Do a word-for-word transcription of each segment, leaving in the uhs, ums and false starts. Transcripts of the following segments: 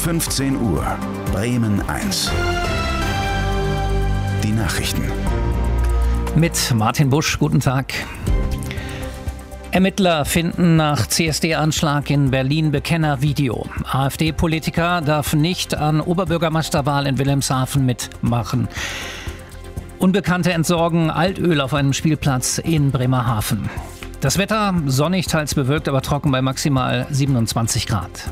fünfzehn Uhr, Bremen eins. Die Nachrichten. Mit Martin Busch, guten Tag. Ermittler finden nach C S D-Anschlag in Berlin Bekennervideo. AfD-Politiker darf nicht an Oberbürgermeisterwahl in Wilhelmshaven mitmachen. Unbekannte entsorgen Altöl auf einem Spielplatz in Bremerhaven. Das Wetter sonnig, teils bewölkt, aber trocken bei maximal siebenundzwanzig Grad.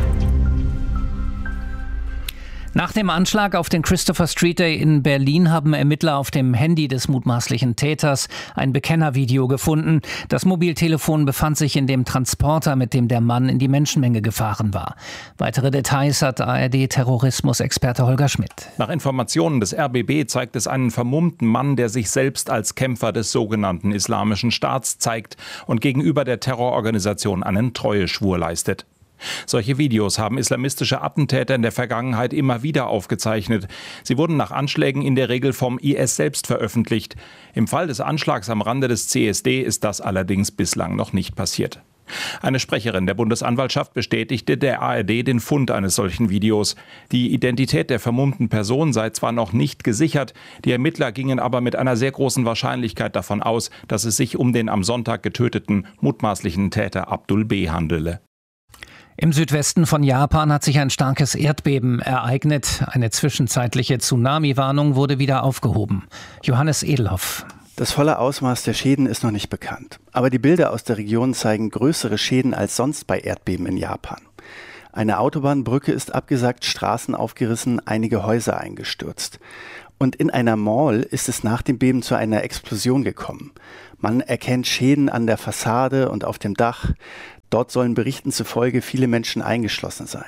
Nach dem Anschlag auf den Christopher Street Day in Berlin haben Ermittler auf dem Handy des mutmaßlichen Täters ein Bekennervideo gefunden. Das Mobiltelefon befand sich in dem Transporter, mit dem der Mann in die Menschenmenge gefahren war. Weitere Details hat A R D-Terrorismus-Experte Holger Schmidt. Nach Informationen des R B B zeigt es einen vermummten Mann, der sich selbst als Kämpfer des sogenannten Islamischen Staats zeigt und gegenüber der Terrororganisation einen Treueschwur leistet. Solche Videos haben islamistische Attentäter in der Vergangenheit immer wieder aufgezeichnet. Sie wurden nach Anschlägen in der Regel vom I S selbst veröffentlicht. Im Fall des Anschlags am Rande des C S D ist das allerdings bislang noch nicht passiert. Eine Sprecherin der Bundesanwaltschaft bestätigte der A R D den Fund eines solchen Videos. Die Identität der vermummten Person sei zwar noch nicht gesichert, die Ermittler gingen aber mit einer sehr großen Wahrscheinlichkeit davon aus, dass es sich um den am Sonntag getöteten mutmaßlichen Täter Abdul B. handele. Im Südwesten von Japan hat sich ein starkes Erdbeben ereignet. Eine zwischenzeitliche Tsunami-Warnung wurde wieder aufgehoben. Johannes Edelhoff. Das volle Ausmaß der Schäden ist noch nicht bekannt. Aber die Bilder aus der Region zeigen größere Schäden als sonst bei Erdbeben in Japan. Eine Autobahnbrücke ist abgesackt, Straßen aufgerissen, einige Häuser eingestürzt. Und in einer Mall ist es nach dem Beben zu einer Explosion gekommen. Man erkennt Schäden an der Fassade und auf dem Dach. Dort sollen Berichten zufolge viele Menschen eingeschlossen sein.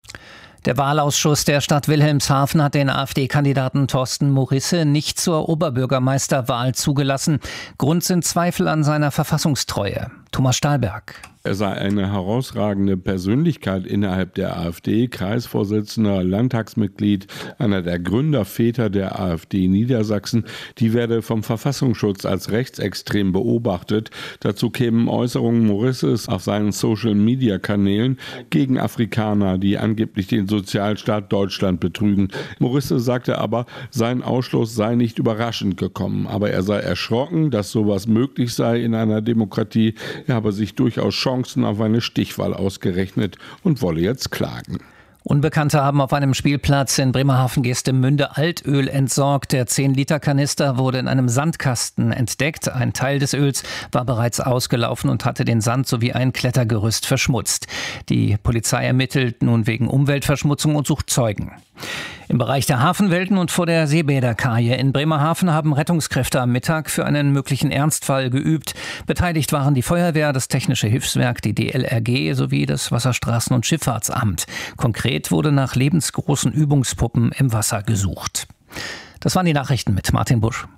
Der Wahlausschuss der Stadt Wilhelmshaven hat den AfD-Kandidaten Thorsten Morisse nicht zur Oberbürgermeisterwahl zugelassen. Grund sind Zweifel an seiner Verfassungstreue. Thomas Stahlberg. Er sei eine herausragende Persönlichkeit innerhalb der AfD, Kreisvorsitzender, Landtagsmitglied, einer der Gründerväter der AfD Niedersachsen. Die werde vom Verfassungsschutz als rechtsextrem beobachtet. Dazu kämen Äußerungen Morisses auf seinen Social-Media-Kanälen gegen Afrikaner, die angeblich den Sozialstaat Deutschland betrügen. Morisse sagte aber, sein Ausschluss sei nicht überraschend gekommen, aber er sei erschrocken, dass sowas möglich sei in einer Demokratie. Er habe sich durchaus Chancen auf eine Stichwahl ausgerechnet und wolle jetzt klagen. Unbekannte haben auf einem Spielplatz in Bremerhaven-Geestemünde Altöl entsorgt. Der zehn Liter Kanister wurde in einem Sandkasten entdeckt. Ein Teil des Öls war bereits ausgelaufen und hatte den Sand sowie ein Klettergerüst verschmutzt. Die Polizei ermittelt nun wegen Umweltverschmutzung und sucht Zeugen. Im Bereich der Hafenwelten und vor der Seebäderkaje in Bremerhaven haben Rettungskräfte am Mittag für einen möglichen Ernstfall geübt. Beteiligt waren die Feuerwehr, das Technische Hilfswerk, die D L R G sowie das Wasserstraßen- und Schifffahrtsamt. Konkret wurde nach lebensgroßen Übungspuppen im Wasser gesucht. Das waren die Nachrichten mit Martin Busch.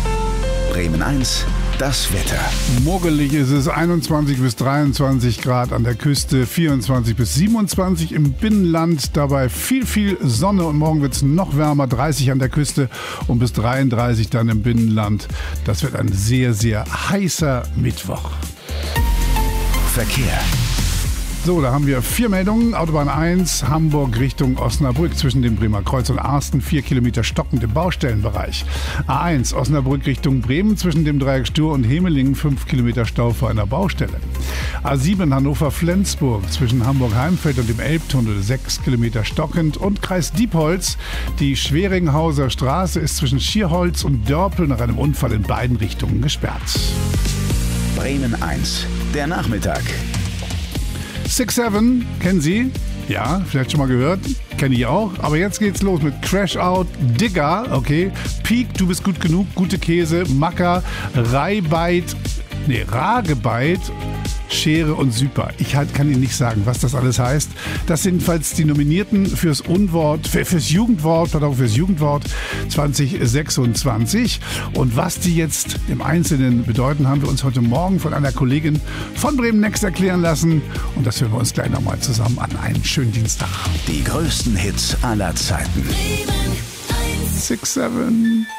Bremen eins, das Wetter. Muggelig ist es, einundzwanzig bis dreiundzwanzig Grad an der Küste, vierundzwanzig bis siebenundzwanzig im Binnenland, dabei viel, viel Sonne und morgen wird es noch wärmer, dreißig an der Küste und bis dreiunddreißig dann im Binnenland. Das wird ein sehr, sehr heißer Mittwoch. Verkehr. So, da haben wir vier Meldungen. Autobahn eins, Hamburg Richtung Osnabrück zwischen dem Bremer Kreuz und Arsten, vier Kilometer stockend im Baustellenbereich. A eins, Osnabrück Richtung Bremen zwischen dem Dreieck Stur und Hemelingen, fünf Kilometer Stau vor einer Baustelle. A sieben, Hannover-Flensburg zwischen Hamburg-Heimfeld und dem Elbtunnel, sechs Kilometer stockend. Und Kreis Diepholz, die Schweringhauser Straße ist zwischen Schierholz und Dörpel nach einem Unfall in beiden Richtungen gesperrt. Bremen eins, der Nachmittag. six seven, kennen Sie? Ja, vielleicht schon mal gehört. Kenne ich auch. Aber jetzt geht's los mit Crash Out, Digger, okay. Peak, du bist gut genug, gute Käse, Macker, Reibeit, nee, Ragebeit, Schere und Super. Ich halt, kann Ihnen nicht sagen, was das alles heißt. Das sind jedenfalls die Nominierten fürs Unwort, für, fürs Jugendwort, pardon, fürs Jugendwort zwanzig sechsundzwanzig. Und was die jetzt im Einzelnen bedeuten, haben wir uns heute Morgen von einer Kollegin von Bremen Next erklären lassen. Und das hören wir uns gleich nochmal zusammen an. Einen schönen Dienstag. Die größten Hits aller Zeiten. six seven